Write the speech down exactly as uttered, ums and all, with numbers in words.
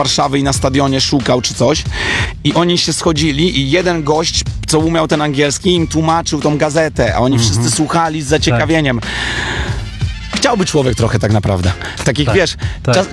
Warszawy i na stadionie szukał czy coś i oni się schodzili i jeden gość, co umiał ten angielski, im tłumaczył tą gazetę, a oni Mhm. wszyscy słuchali z zaciekawieniem. Chciałby człowiek trochę tak naprawdę. Takich, Tak, wiesz, tak. czas,